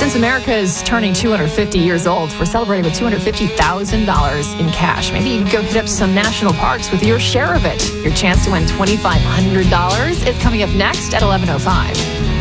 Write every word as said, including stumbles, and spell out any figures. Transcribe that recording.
Since America is turning two hundred fifty years old, we're celebrating with two hundred fifty thousand dollars in cash. Maybe you can go hit up some national parks with your share of it. Your chance to win two thousand five hundred dollars is coming up next at eleven oh five.